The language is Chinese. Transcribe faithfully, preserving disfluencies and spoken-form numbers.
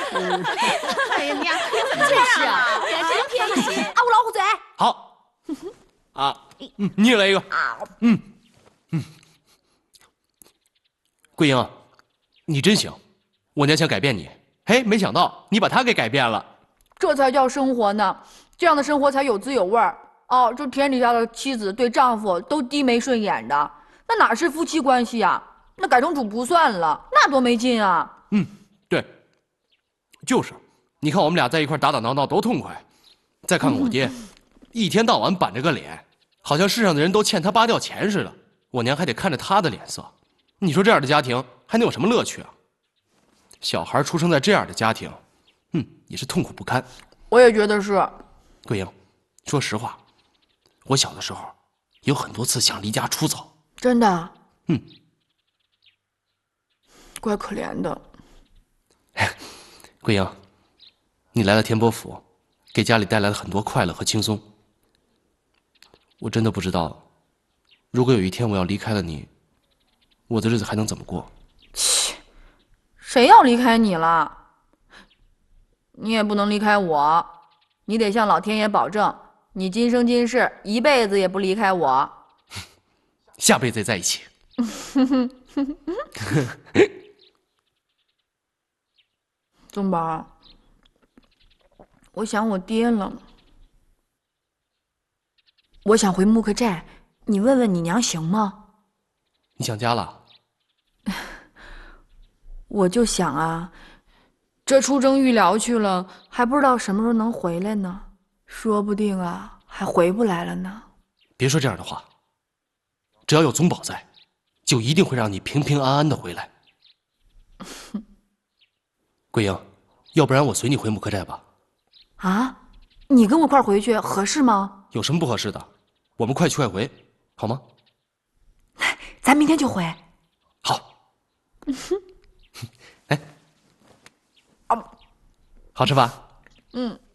哎呀，娘， 真是啊，你还真偏心啊！我老虎嘴。 好，啊，嗯，你也来一个。嗯嗯，桂英，你真行，我娘想改变你，嘿，没想到你把她给改变了。 这才叫生活呢，这样的生活才有滋有味儿。哦，这田底下的妻子对丈夫都低眉顺眼的，那哪是夫妻关系啊？那改成主仆算了，那多没劲啊！ 嗯，对，就是，你看我们俩在一块打打闹闹多痛快。再看看我爹，一天到晚板着个脸，好像世上的人都欠他八吊钱似的，我娘还得看着他的脸色。你说这样的家庭还能有什么乐趣啊？小孩出生在这样的家庭，嗯，也是痛苦不堪。 我也觉得是。 桂英，说实话，我小的时候有很多次想离家出走。 真的？ 嗯。 怪可怜的。 桂英，你来了天波府，给家里带来了很多快乐和轻松。我真的不知道，如果有一天我要离开了你，我的日子还能怎么过？ 切，谁要离开你了？你也不能离开我，你得向老天爷保证，你今生今世一辈子也不离开我。 下辈子再在一起。 宗宝，我想我爹了。我想回木克寨，你问问你娘行吗？ 你想家了？ 我就想啊，这出征预疗去了，还不知道什么时候能回来呢，说不定啊，还回不来了呢。 别说这样的话，只要有宗宝在，就一定会让你平平安安的回来。桂英，要不然我随你回木克寨吧。 啊，你跟我一块回去合适吗？ 有什么不合适的？我们快去快回，好吗？ 咱明天就回。 好。哎，好吃吧？ 嗯。